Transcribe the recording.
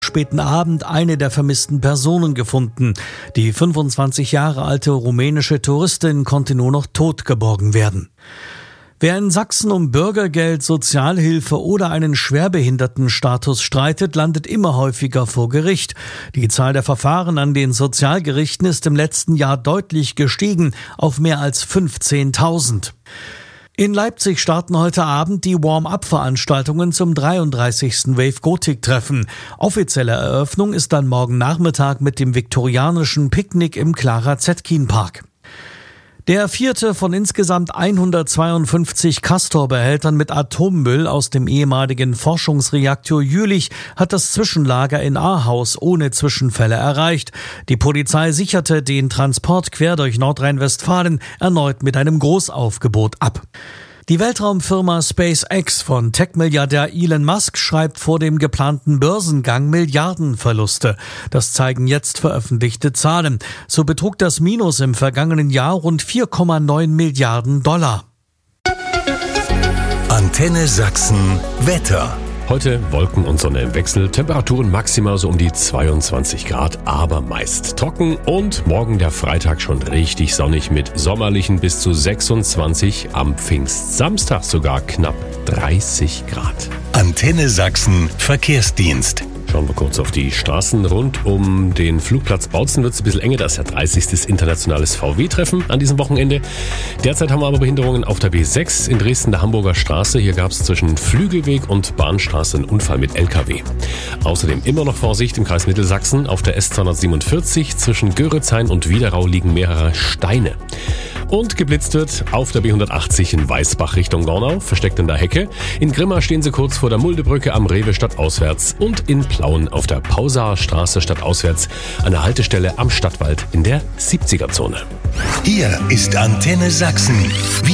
Späten Abend eine der vermissten Personen gefunden. Die 25 Jahre alte rumänische Touristin konnte nur noch tot geborgen werden. Wer in Sachsen um Bürgergeld, Sozialhilfe oder einen Schwerbehindertenstatus streitet, landet immer häufiger vor Gericht. Die Zahl der Verfahren an den Sozialgerichten ist im letzten Jahr deutlich gestiegen auf mehr als 15.000. In Leipzig starten heute Abend die Warm-up-Veranstaltungen zum 33. Wave Gothic-Treffen. Offizielle Eröffnung ist dann morgen Nachmittag mit dem viktorianischen Picknick im Clara Zetkin-Park. Der vierte von insgesamt 152 Castor-Behältern mit Atommüll aus dem ehemaligen Forschungsreaktor Jülich hat das Zwischenlager in Ahaus ohne Zwischenfälle erreicht. Die Polizei sicherte den Transport quer durch Nordrhein-Westfalen erneut mit einem Großaufgebot ab. Die Weltraumfirma SpaceX von Tech-Milliardär Elon Musk schreibt vor dem geplanten Börsengang Milliardenverluste. Das zeigen jetzt veröffentlichte Zahlen. So betrug das Minus im vergangenen Jahr rund 4,9 Milliarden $. Antenne Sachsen Wetter. Heute Wolken und Sonne im Wechsel, Temperaturen maximal so um die 22 Grad, aber meist trocken und morgen der Freitag schon richtig sonnig mit sommerlichen bis zu 26, am Pfingstsamstag sogar knapp 30 Grad. Antenne Sachsen Verkehrsdienst. Schauen wir kurz auf die Straßen rund um den Flugplatz Bautzen. Wird es ein bisschen enger, das ist ja 30. internationales VW-Treffen an diesem Wochenende. Derzeit haben wir aber Behinderungen auf der B6 in Dresden, der Hamburger Straße. Hier gab es zwischen Flügelweg und Bahnstraße einen Unfall mit LKW. Außerdem immer noch Vorsicht im Kreis Mittelsachsen. Auf der S247 zwischen Göritzhain und Wiederau liegen mehrere Steine. Und geblitzt wird auf der B180 in Weißbach Richtung Gornau, versteckt in der Hecke. In Grimma stehen sie kurz vor der Muldebrücke am Rewe stadtauswärts und in Plauen auf der Pausaer Straße stadtauswärts an der Haltestelle am Stadtwald in der 70er-Zone. Hier ist Antenne Sachsen.